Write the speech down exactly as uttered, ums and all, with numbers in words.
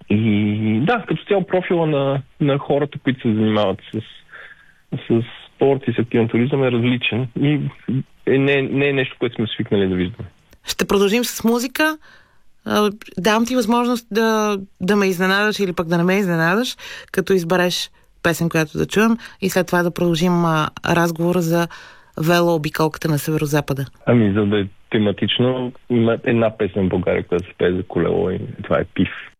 И да, като цяло профила на, на хората, които се занимават с, с спорт и с активен туризъм е различен и е, не, не е нещо, което сме свикнали да виждаме. Ще продължим с музика. Давам ти възможност да, да ме изненадаш или пък да не ме изненадаш, като избереш песен, която да чуем, и след това да продължим а, разговора за велообиколката на Северозапада. Ами, за да е тематично, има една песен в България, която се пее за колело, и това е Пив.